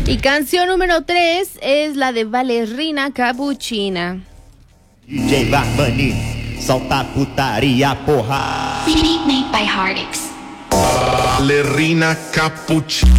Y canción número 3 es la de Valerina Capuchina. DJ Varmani, solta putaria, porra. Beat made by Hardix. Valerina Capuchina.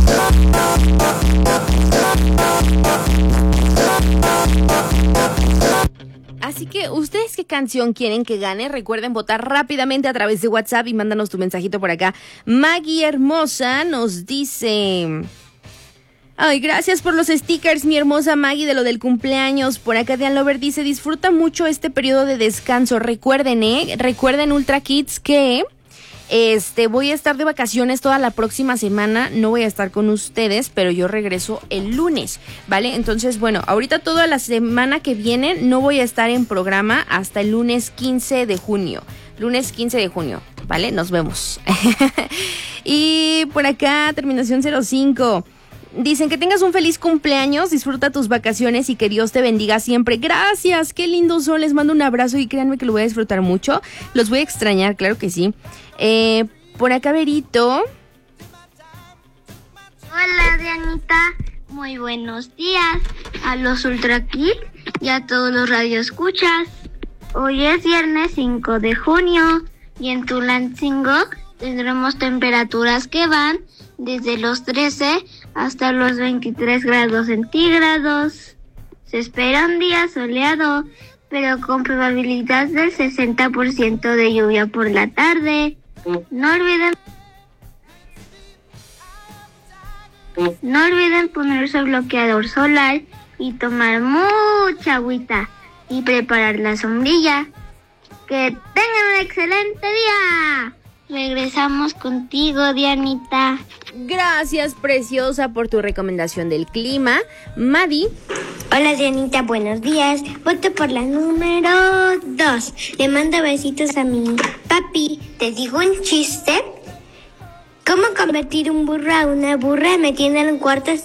Así que, ¿ustedes qué canción quieren que gane? Recuerden votar rápidamente a través de WhatsApp y mándanos tu mensajito por acá. Maggie Hermosa nos dice... Ay, gracias por los stickers, mi hermosa Maggie, de lo del cumpleaños. Por acá Diane Lover dice, disfruta mucho este periodo de descanso. Recuerden, recuerden Ultra Kids que... voy a estar de vacaciones toda la próxima semana, no voy a estar con ustedes, pero yo regreso el lunes, ¿vale? Entonces, bueno, ahorita toda la semana que viene no voy a estar en programa hasta el lunes 15 de junio. Lunes 15 de junio, ¿vale? Nos vemos. Y por acá, terminación 05. Dicen que tengas un feliz cumpleaños, disfruta tus vacaciones y que Dios te bendiga siempre. Gracias, qué lindos son, les mando un abrazo y créanme que lo voy a disfrutar mucho. Los voy a extrañar, claro que sí. Por acá, Berito. Hola, Dianita. Muy buenos días a los Ultra Kids y a todos los radioescuchas. Hoy es viernes 5 de junio y en Tulancingo tendremos temperaturas que van desde los 13 hasta los 23 grados centígrados. Se espera un día soleado, pero con probabilidad del 60% de lluvia por la tarde. No olviden ponerse bloqueador solar y tomar mucha agüita y preparar la sombrilla. ¡Que tengan un excelente día! Regresamos contigo, Dianita. Gracias, preciosa, por tu recomendación del clima. Madi. Hola, Dianita, buenos días. Voto por la número 2. Le mando besitos a mi papi. Te digo un chiste. ¿Cómo convertir un burro a una burra metiéndole un cuarto